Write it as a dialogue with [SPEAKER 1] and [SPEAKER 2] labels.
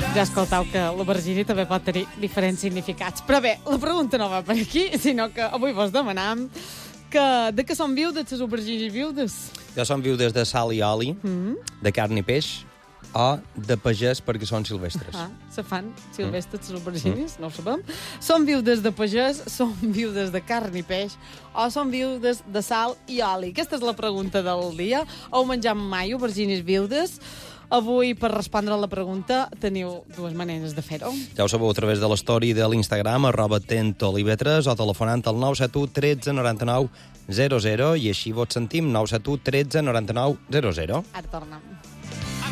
[SPEAKER 1] Ja escoltau que l'aubergine també pot tenir diferents significats. Però bé, la pregunta no va per aquí, sinó que avui vos demanam de què són viudes les aubergines viudes?
[SPEAKER 2] Jo són viudes de sal i oli, de carn i peix, o de pagès perquè són silvestres.
[SPEAKER 1] Se fan silvestres les aubergines, no ho sabem. Són viudes de pagès, són viudes de carn i peix, o són viudes de sal i oli? Aquesta és la pregunta del dia. Heu menjat mai aubergines viudes? Avui, per respondre a la pregunta, teniu dues maneres de fer-ho.
[SPEAKER 2] Ja ho sabeu a través de l'story de l'Instagram, @tentolivetres, o telefonant al 971 13 99 00, i així vos sentim, 971 13 99 00.
[SPEAKER 1] Ara tornem.